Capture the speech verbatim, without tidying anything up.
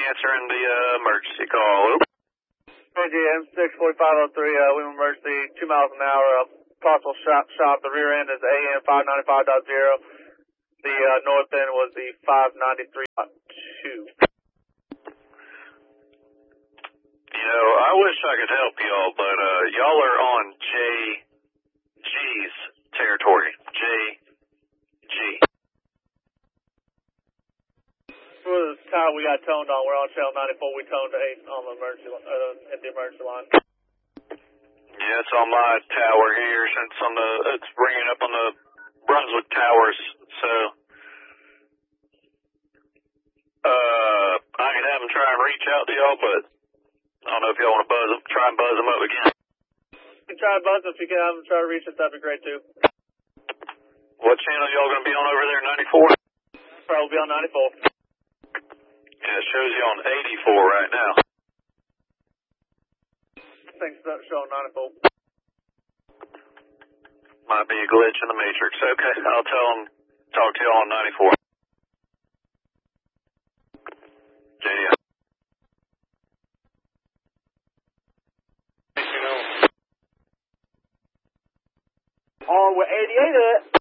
answering the uh, emergency call. K G M six forty-five oh three, uh, we emergency, two miles an hour, uh, possible shot, shot, the rear end is A M five ninety-five point zero, the uh, north end was the five ninety-three point two. You know, I wish I could help y'all, but uh, y'all are on J G's territory. J G. For the tower we got toned on, we're on channel ninety-four, we toned to eight on the emergency, uh, at the emergency line. Yeah, it's on my tower here, since on the, it's ringing up on the Brunswick towers, so, uh, I can have them try and reach out to y'all, but I don't know if y'all want to buzz them, try and buzz them up again. You can try and buzz them, if you can have them try to reach us, that'd be great too. What channel y'all going to be on over there, ninety-four? Probably be on ninety-four. Yeah, it shows you on eighty-four right now. Things don't show on ninety-four. Might be a glitch in the matrix. Okay, I'll tell them, talk to y'all on ninety-four. J D. Oh, we're eighty-eight at